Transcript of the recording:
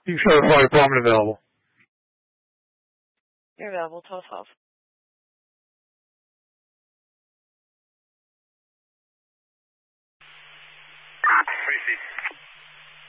You show the fire department available. You're available. 1212. Tracy,